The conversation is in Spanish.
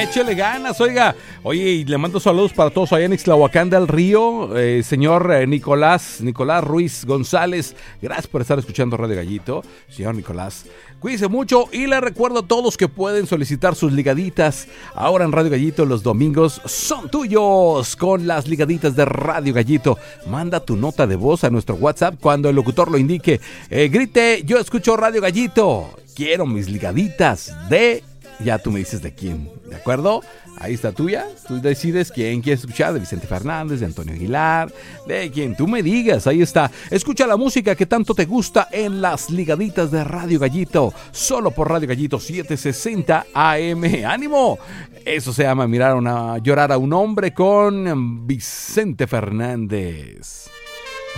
échele ganas, oiga. Oye, y le mando saludos para todos allá en Ixtlahuacán del Río, señor Nicolás Ruiz González. Gracias por estar escuchando Radio Gallito, señor Nicolás. Cuídense mucho y les recuerdo a todos que pueden solicitar sus ligaditas. Ahora en Radio Gallito los domingos son tuyos con las ligaditas de Radio Gallito. Manda tu nota de voz a nuestro WhatsApp cuando el locutor lo indique. Grite, yo escucho Radio Gallito. Quiero mis ligaditas de... Ya tú me dices de quién, ¿de acuerdo? Ahí está tuya, tú decides quién quieres escuchar, de Vicente Fernández, de Antonio Aguilar, de quien tú me digas, ahí está. Escucha la música que tanto te gusta en las ligaditas de Radio Gallito, solo por Radio Gallito 760 AM. ¡Ánimo! Eso se llama llorar a un hombre con Vicente Fernández.